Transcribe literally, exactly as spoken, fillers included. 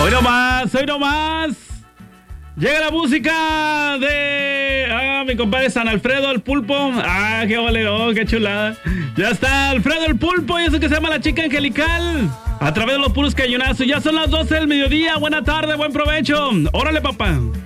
Hoy nomás, hoy nomás. Llega la música de... Ah, mi compadre San Alfredo el Pulpo. Ah, qué ole, oh, qué chulada. Ya está Alfredo el Pulpo y eso que se llama La Chica Angelical. A través de los puros cañonazos. Ya son las doce del mediodía. Buena tarde, buen provecho. Órale, papá.